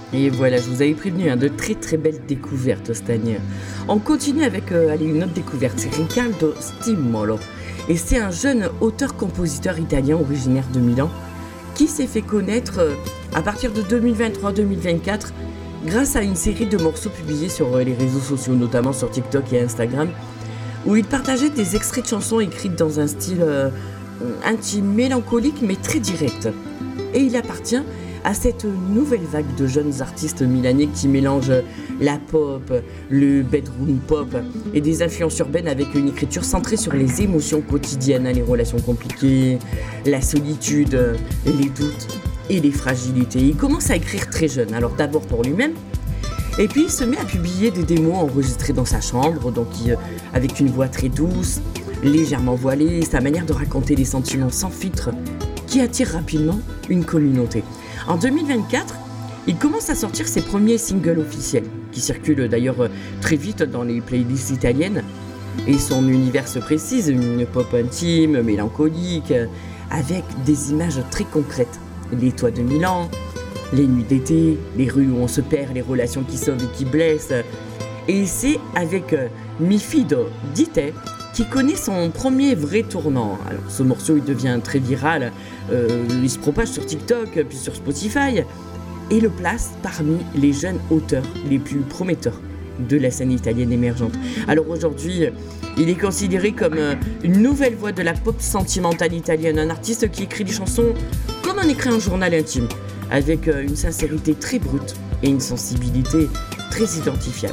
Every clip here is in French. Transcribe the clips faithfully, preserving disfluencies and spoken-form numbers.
Et voilà, je vous avais prévenu, hein, de très très belles découvertes cette année. On continue avec euh, allez, une autre découverte, c'est Riccardo Stimolo. Et c'est un jeune auteur-compositeur italien originaire de Milan qui s'est fait connaître euh, à partir de deux mille vingt-trois deux mille vingt-quatre grâce à une série de morceaux publiés sur euh, les réseaux sociaux, notamment sur TikTok et Instagram, où il partageait des extraits de chansons écrites dans un style euh, intime, mélancolique mais très direct. Et il appartient à cette nouvelle vague de jeunes artistes milanais qui mélangent la pop, le bedroom pop et des influences urbaines avec une écriture centrée sur les émotions quotidiennes, les relations compliquées, la solitude, les doutes et les fragilités. Il commence à écrire très jeune, alors d'abord pour lui-même, et puis il se met à publier des démos enregistrées dans sa chambre, donc il, avec une voix très douce, légèrement voilée, sa manière de raconter des sentiments sans filtre qui attire rapidement une communauté. En deux mille vingt-quatre, il commence à sortir ses premiers singles officiels, qui circulent d'ailleurs très vite dans les playlists italiennes. Et son univers se précise, une pop intime, mélancolique, avec des images très concrètes. Les toits de Milan, les nuits d'été, les rues où on se perd, les relations qui sauvent et qui blessent. Et c'est avec Mi fido di te qui connaît son premier vrai tournant. Alors, ce morceau il devient très viral, euh, il se propage sur TikTok, puis sur Spotify, et le place parmi les jeunes auteurs les plus prometteurs de la scène italienne émergente. Alors aujourd'hui, il est considéré comme une nouvelle voix de la pop sentimentale italienne, un artiste qui écrit des chansons comme on écrit un journal intime, avec une sincérité très brute et une sensibilité très identifiable.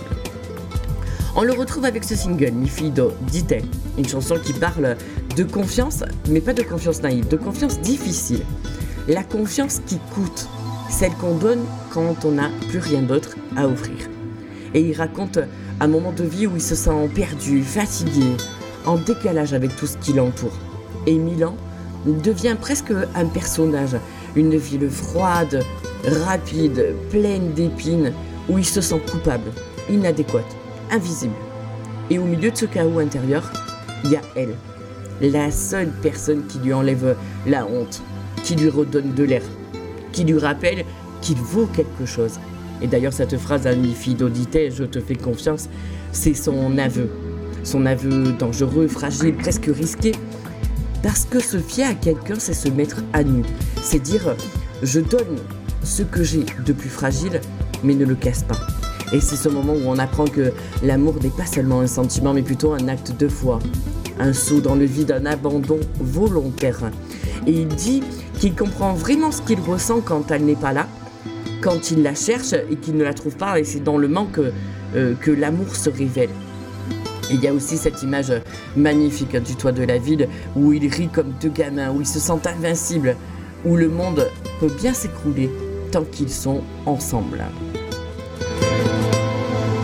On le retrouve avec ce single, Mi fido di te, une chanson qui parle de confiance, mais pas de confiance naïve, de confiance difficile. La confiance qui coûte, celle qu'on donne quand on n'a plus rien d'autre à offrir. Et il raconte un moment de vie où il se sent perdu, fatigué, en décalage avec tout ce qui l'entoure. Et Milan devient presque un personnage, une ville froide, rapide, pleine d'épines, où il se sent coupable, inadéquate, invisible. Et au milieu de ce chaos intérieur, il y a elle, la seule personne qui lui enlève la honte, qui lui redonne de l'air, qui lui rappelle qu'il vaut quelque chose. Et d'ailleurs cette phrase, Mi fido di te, je te fais confiance, c'est son aveu. Son aveu dangereux, fragile, presque risqué. Parce que se fier à quelqu'un, c'est se mettre à nu. C'est dire, je donne ce que j'ai de plus fragile, mais ne le casse pas. Et c'est ce moment où on apprend que l'amour n'est pas seulement un sentiment, mais plutôt un acte de foi. Un saut dans le vide, un abandon volontaire. Et il dit qu'il comprend vraiment ce qu'il ressent quand elle n'est pas là, quand il la cherche et qu'il ne la trouve pas, et c'est dans le manque euh, que l'amour se révèle. Et il y a aussi cette image magnifique du toit de la ville où il rit comme deux gamins, où ils se sentent invincibles, où le monde peut bien s'écrouler tant qu'ils sont ensemble.